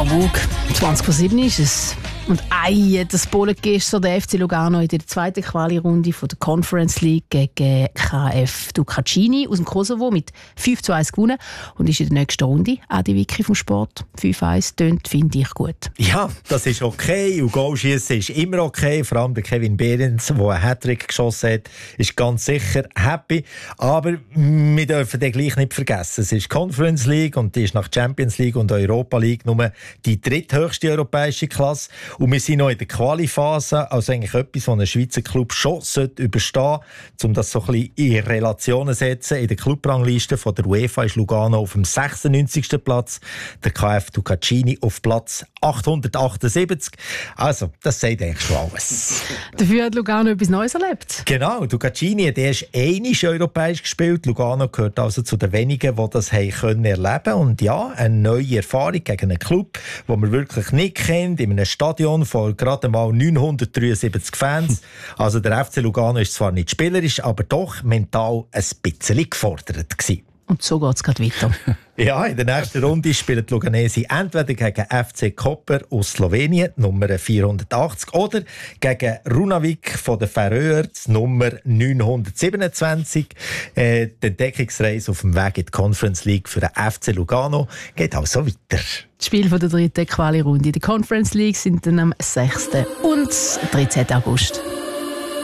Wug, 20:07 ist es. Und das Polen gestern der FC Lugano in der zweiten Quali-Runde von der Conference League gegen KF Ducacini aus dem Kosovo mit 5:1 gewonnen und ist in der nächsten Runde. Adi Vicky vom Sport. 5:1 tönt, finde ich gut. Ja, das ist okay. Und Goalschiessen ist immer okay. Vor allem der Kevin Behrens, der einen Hattrick geschossen hat, ist ganz sicher happy. Aber wir dürfen den gleich nicht vergessen. Es ist Conference League und die ist nach Champions League und Europa League nur die dritthöchste europäische Klasse. Und wir sind noch in der Quali-Phase, also eigentlich etwas, was ein Schweizer Club schon überstehen sollte, um das so ein bisschen in Relationen zu setzen. In der Clubrangliste von der UEFA ist Lugano auf dem 96. Platz, der KF Ducacini auf Platz 878. Also, das sagt eigentlich schon alles. Dafür hat Lugano etwas Neues erlebt. Genau, Ducacini hat erst einmal europäisch gespielt. Lugano gehört also zu den wenigen, die das haben erleben können. Und ja, eine neue Erfahrung gegen einen Club, den man wirklich nicht kennt, in einem Stadion von gerade mal 973 Fans. Also der FC Lugano ist zwar nicht spielerisch, aber doch mental ein bisschen gefordert gewesen. Und so geht es gerade weiter. Ja, in der nächsten Runde spielen die Luganesi entweder gegen FC Koper aus Slowenien, Nummer 480, oder gegen Runavik von den Färöer, Nummer 927. Die Entdeckungsreise auf dem Weg in die Conference League für den FC Lugano geht also weiter. Das Spiel der dritten Quali-Runde in der Conference League sind dann am 6. und 13. August.